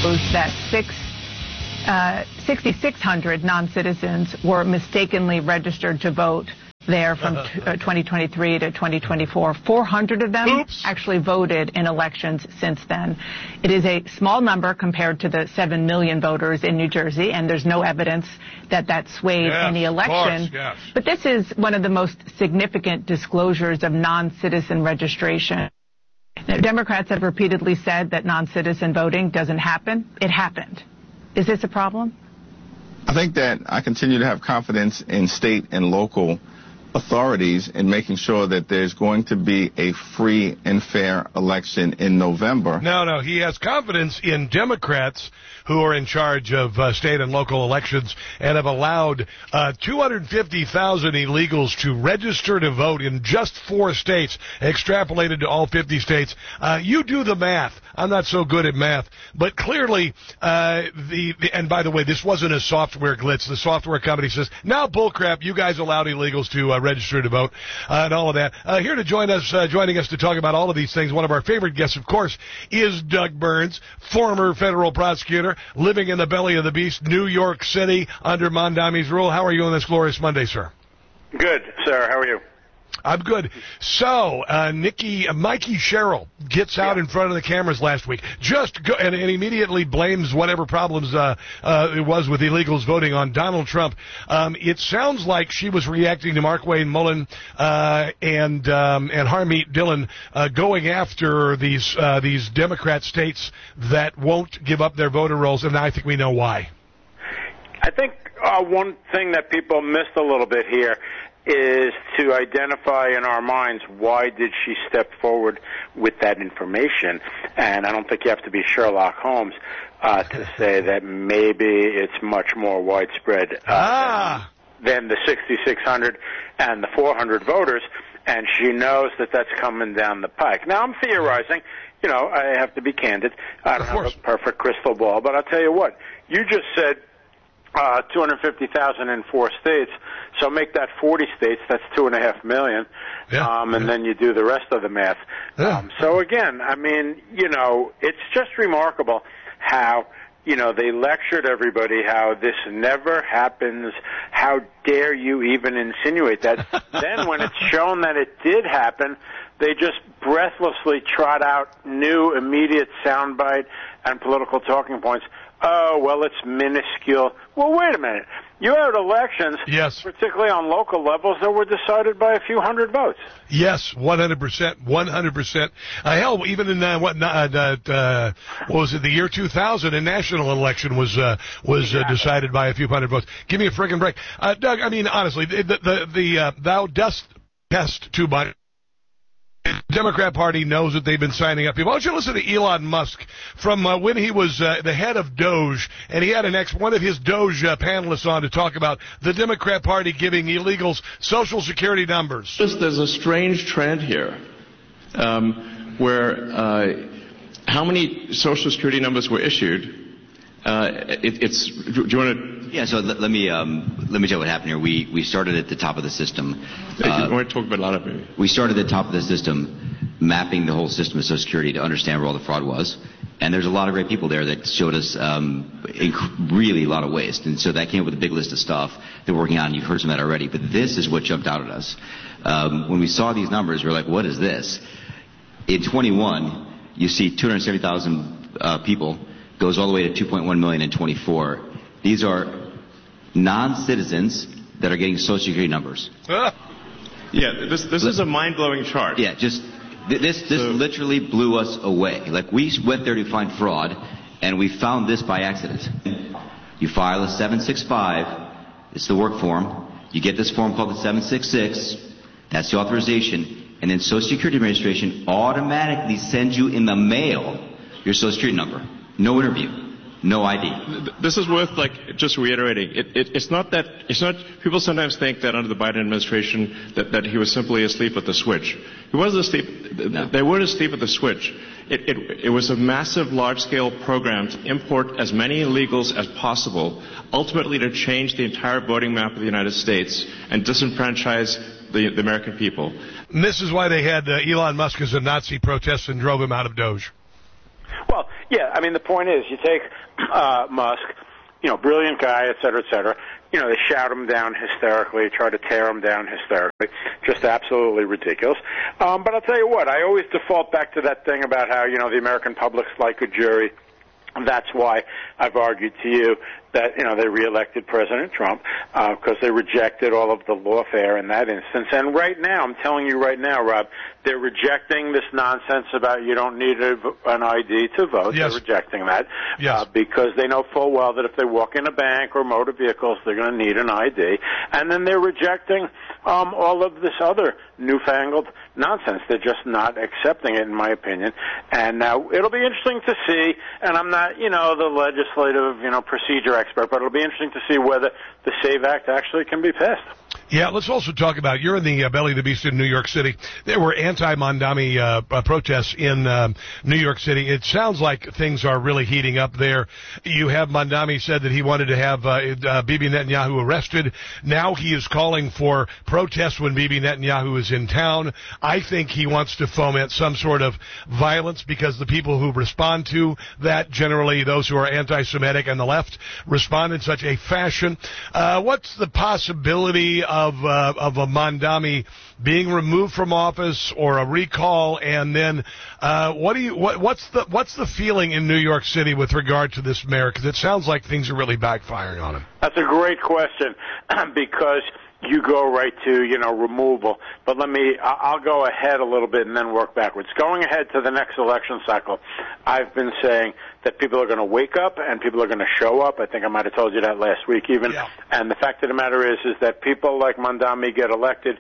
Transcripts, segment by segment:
that 6,600 non-citizens were mistakenly registered to vote there from 2023 to 2024. 400 of them actually voted in elections since then. It is a small number compared to the 7 million voters in New Jersey, and there's no evidence that that swayed any election. Yes. But this is one of the most significant disclosures of non-citizen registration. Now, Democrats have repeatedly said that non-citizen voting doesn't happen. It happened. Is this a problem? I think that I continue to have confidence in state and local authorities in making sure that there's going to be a free and fair election in November. No, he has confidence in Democrats who are in charge of state and local elections and have allowed 250,000 illegals to register to vote in just 4 states, extrapolated to all 50 states. You do the math. I'm not so good at math, but clearly, and by the way, this wasn't a software glitch. The software company says, now bullcrap, you guys allowed illegals to register to vote, and all of that. Here to joining us to talk about all of these things, one of our favorite guests, of course, is Doug Burns, former federal prosecutor, living in the belly of the beast, New York City, under Mondami's rule. How are you on this glorious Monday, sir? Good, sir. How are you? I'm good. So, Mikey Sherrill gets out in front of the cameras last week, and immediately blames whatever problems it was with illegals voting on Donald Trump. It sounds like she was reacting to Markwayne Mullin and Harmeet Dillon going after these Democrat states that won't give up their voter rolls, and I think we know why. I think one thing that people missed a little bit here is to identify in our minds why did she step forward with that information. And I don't think you have to be Sherlock Holmes to say that maybe it's much more widespread than the 6,600 and the 400 voters, and she knows that that's coming down the pike. Now, I'm theorizing. You know, I have to be candid. I don't have a perfect crystal ball, but I'll tell you what. You just said 250,000 in 4 states, so make that 40 states, that's 2.5 million, and then you do the rest of the math. So again, I mean, you know, it's just remarkable how, you know, they lectured everybody how this never happens, how dare you even insinuate that. Then when it's shown that it did happen, they just breathlessly trot out new immediate soundbite and political talking points. Oh, well, it's minuscule. Well, wait a minute. You had elections, particularly on local levels, that were decided by a few hundred votes. Yes, 100%, 100%. Hell, even in what was it? The year 2000, a national election was decided by a few hundred votes. Give me a friggin' break, Doug. I mean, honestly, thou dost pest too much. The Democrat Party knows that they've been signing up people. Why don't you listen to Elon Musk from when he was the head of Doge, and he had one of his Doge panelists on to talk about the Democrat Party giving illegals Social Security numbers. There's a strange trend here where how many Social Security numbers were issued? Do you want to? Yeah, so let me tell you what happened here. We started at the top of the system. I want to talk about a lot of it. We started at the top of the system, mapping the whole system of Social Security to understand where all the fraud was. And there's a lot of great people there that showed us really a lot of waste. And so that came up with a big list of stuff that we're working on. You've heard some of that already. But this is what jumped out at us. When we saw these numbers, we were like, what is this? In 21, you see 270,000 people. Goes all the way to 2.1 million in 24. These are non-citizens that are getting Social Security numbers. Yeah, this is a mind-blowing chart. Yeah, this literally blew us away. Like, we went there to find fraud, and we found this by accident. You file a 765. It's the work form. You get this form called the 766. That's the authorization. And then Social Security Administration automatically sends you in the mail your Social Security number. No interview, no ID. This is worth just reiterating. It's not people sometimes think that under the Biden administration that he was simply asleep at the switch. He wasn't asleep. No. They weren't asleep at the switch. It was a massive, large-scale program to import as many illegals as possible, ultimately to change the entire voting map of the United States and disenfranchise the American people. And this is why they had Elon Musk as a Nazi protest and drove him out of Doge. Well, Yeah, I mean, the point is, you take Musk, brilliant guy, et cetera, they shout him down hysterically, try to tear him down hysterically, just absolutely ridiculous. But I'll tell you what, I always default back to that thing about how, the American public's like a jury. And that's why I've argued to you that, they reelected President Trump, because they rejected all of the lawfare in that instance. And right now, I'm telling you right now, Rob, they're rejecting this nonsense about you don't need an ID to vote. Yes. They're rejecting that. Yes. Because they know full well that if they walk in a bank or motor vehicles, they're going to need an ID. And then they're rejecting all of this other newfangled nonsense. They're just not accepting it, in my opinion. And now it'll be interesting to see, and I'm not, the legislative, procedure expert, but it'll be interesting to see whether the SAVE Act actually can be passed. Yeah, let's also talk about, you're in the belly of the beast in New York City. There were anti-Mandami protests in New York City. It sounds like things are really heating up there. You have Mandami said that he wanted to have Bibi Netanyahu arrested. Now he is calling for protests when Bibi Netanyahu is in town. I think he wants to foment some sort of violence because the people who respond to that, generally those who are anti-Semitic and the left, respond in such a fashion. What's the possibility of a Mandami being removed from office or a recall, and then what's the feeling in New York City with regard to this mayor? Because it sounds like things are really backfiring on him. That's a great question because you go right to removal. But I'll go ahead a little bit and then work backwards. Going ahead to the next election cycle, I've been saying that people are going to wake up and people are going to show up. I think I might have told you that last week even. Yeah. And the fact of the matter is that people like Mandami get elected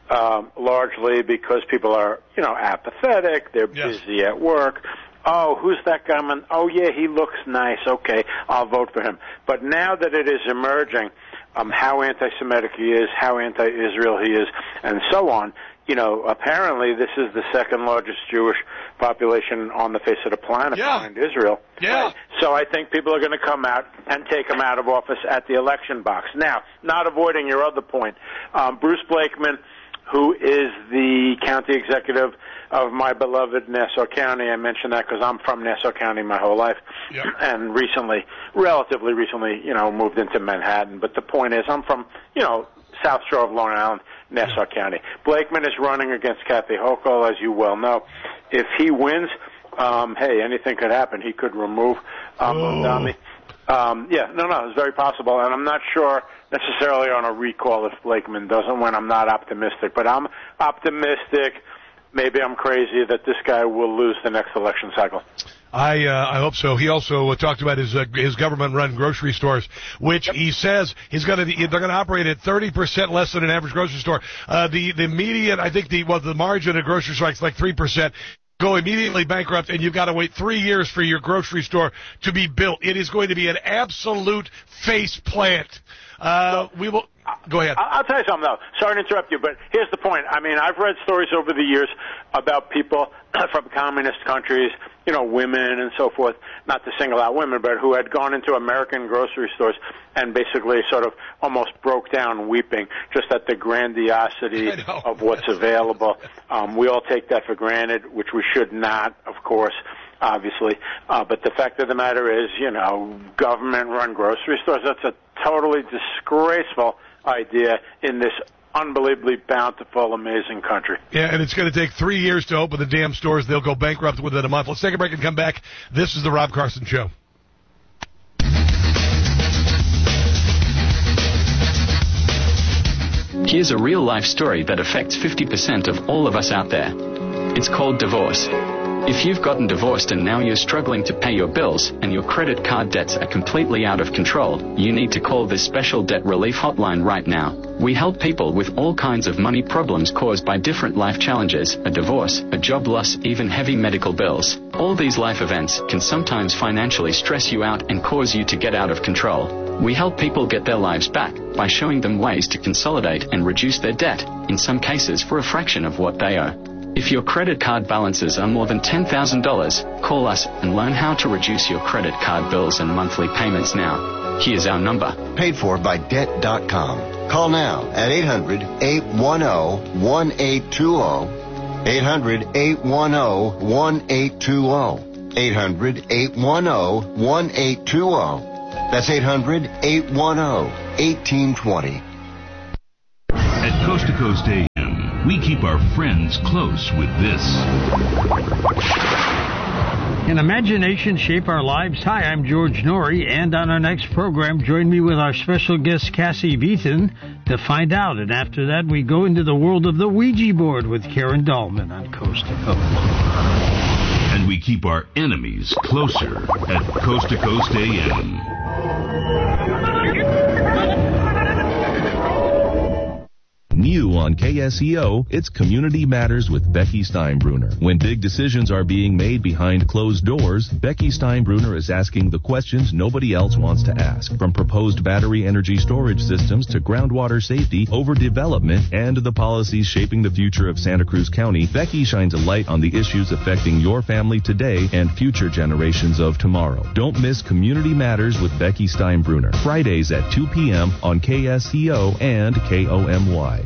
largely because people are, apathetic. They're busy at work. Oh, who's that guy? Oh, yeah, he looks nice. Okay, I'll vote for him. But now that it is emerging, how anti-Semitic he is, how anti-Israel he is, and so on, apparently this is the second largest Jewish population on the face of the planet behind Israel. Yeah. Right? So I think people are going to come out and take him out of office at the election box. Now, not avoiding your other point, Bruce Blakeman, who is the county executive of my beloved Nassau County. I mention that because I'm from Nassau County my whole life, and relatively recently, moved into Manhattan. But the point is, I'm from, South Shore of Long Island, Nassau County. Blakeman is running against Kathy Hochul, as you well know. If he wins, hey, anything could happen. He could remove Mandami. It's very possible, and I'm not sure necessarily on a recall if Blakeman doesn't win. I'm not optimistic, but I'm optimistic. Maybe I'm crazy that this guy will lose the next election cycle. I hope so. He also talked about his government-run grocery stores, which he says they're going to operate at 30% less than an average grocery store. The median, I think the margin of grocery store is like 3%. Go immediately bankrupt, and you've got to wait 3 years for your grocery store to be built. It is going to be an absolute face plant. We will. Go ahead. I'll tell you something, though. Sorry to interrupt you, but here's the point. I mean, I've read stories over the years about people from communist countries, women and so forth, not to single out women, but who had gone into American grocery stores and basically sort of almost broke down weeping just at the grandiosity of what's available. We all take that for granted, which we should not, of course. Obviously, but the fact of the matter is, government-run grocery stores, that's a totally disgraceful idea in this unbelievably bountiful, amazing country. Yeah, and it's going to take 3 years to open the damn stores. They'll go bankrupt within a month. Let's take a break and come back. This is the Rob Carson Show. Here's a real-life story that affects 50% of all of us out there. It's called divorce. If you've gotten divorced and now you're struggling to pay your bills and your credit card debts are completely out of control, you need to call this special debt relief hotline right now. We help people with all kinds of money problems caused by different life challenges, a divorce, a job loss, even heavy medical bills. All these life events can sometimes financially stress you out and cause you to get out of control. We help people get their lives back by showing them ways to consolidate and reduce their debt, in some cases for a fraction of what they owe. If your credit card balances are more than $10,000, call us and learn how to reduce your credit card bills and monthly payments now. Here's our number. Paid for by Debt.com. Call now at 800-810-1820. 800-810-1820. 800-810-1820. That's 800-810-1820. At Coast to Coast AM, we keep our friends close with this. Can imagination shape our lives? Hi, I'm George Norrie, and on our next program, join me with our special guest, Cassie Beaton, to find out. And after that, we go into the world of the Ouija board with Karen Dahlman on Coast to Coast. And we keep our enemies closer at Coast to Coast AM. New on KSEO, it's Community Matters with Becky Steinbruner. When big decisions are being made behind closed doors, Becky Steinbruner is asking the questions nobody else wants to ask. From proposed battery energy storage systems to groundwater safety, overdevelopment, and the policies shaping the future of Santa Cruz County, Becky shines a light on the issues affecting your family today and future generations of tomorrow. Don't miss Community Matters with Becky Steinbruner. Fridays at 2 p.m. on KSEO and KOMY.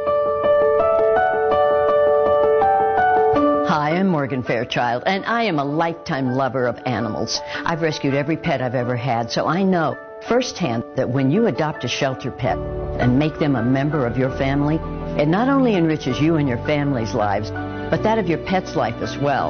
Hi, I'm Morgan Fairchild, and I am a lifetime lover of animals. I've rescued every pet I've ever had, so I know firsthand that when you adopt a shelter pet and make them a member of your family, it not only enriches you and your family's lives, but that of your pet's life as well.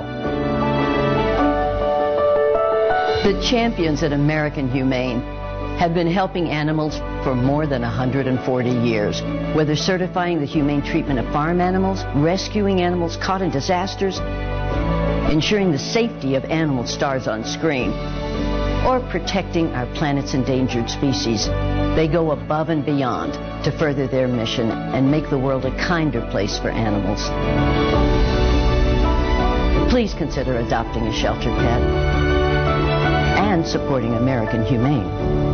The champions at American Humane have been helping animals for more than 140 years. Whether certifying the humane treatment of farm animals, rescuing animals caught in disasters, ensuring the safety of animal stars on screen, or protecting our planet's endangered species, they go above and beyond to further their mission and make the world a kinder place for animals. Please consider adopting a shelter pet and supporting American Humane.